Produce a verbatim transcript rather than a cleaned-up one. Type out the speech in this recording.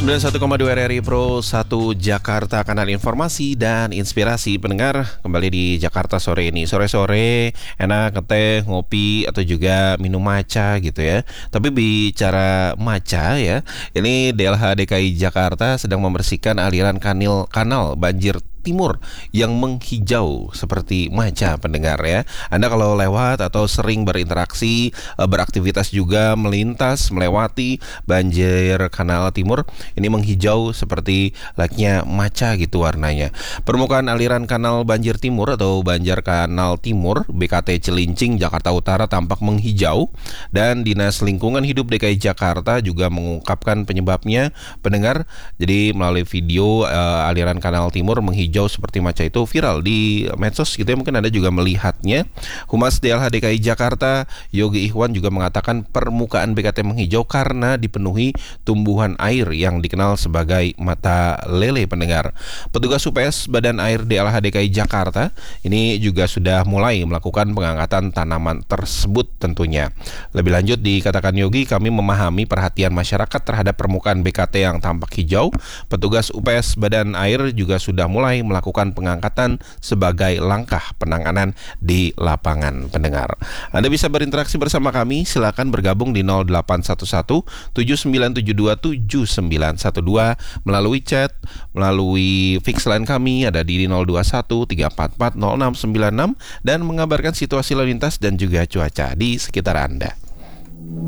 sembilan puluh satu koma dua R R I Pro satu Jakarta, kanal informasi dan inspirasi. Pendengar, kembali di Jakarta sore ini. Sore-sore enak ngeteh, ngopi, atau juga minum matcha gitu ya. Tapi bicara matcha ya, ini D L H D K I Jakarta sedang membersihkan aliran kanal, kanal banjir timur yang menghijau seperti matcha, pendengar ya. Anda kalau lewat atau sering berinteraksi, beraktivitas juga melintas melewati banjir kanal timur, ini menghijau seperti layaknya matcha gitu warnanya. Permukaan aliran kanal banjir timur atau banjir kanal timur B K T Cilincing Jakarta Utara tampak menghijau, dan Dinas Lingkungan Hidup D K I Jakarta juga mengungkapkan penyebabnya, pendengar. Jadi melalui video uh, aliran kanal timur menghijau hijau seperti matcha itu viral di medsos gitu ya, mungkin Anda juga melihatnya. Humas D L H D K I Jakarta Yogi Ikhwan juga mengatakan permukaan B K T menghijau karena dipenuhi tumbuhan air yang dikenal sebagai mata lele, pendengar. Petugas U P S Badan Air D L H D K I Jakarta ini juga sudah mulai melakukan pengangkatan tanaman tersebut tentunya. Lebih lanjut dikatakan Yogi, kami memahami perhatian masyarakat terhadap permukaan B K T yang tampak hijau. Petugas U P S Badan Air juga sudah mulai melakukan pengangkatan sebagai langkah penanganan di lapangan, pendengar. Anda bisa berinteraksi bersama kami, silakan bergabung di nol delapan satu satu tujuh sembilan tujuh dua tujuh sembilan satu dua melalui chat, melalui fix line kami ada di nol dua satu tiga empat empat nol enam sembilan enam, dan mengabarkan situasi lalu lintas dan juga cuaca di sekitar Anda.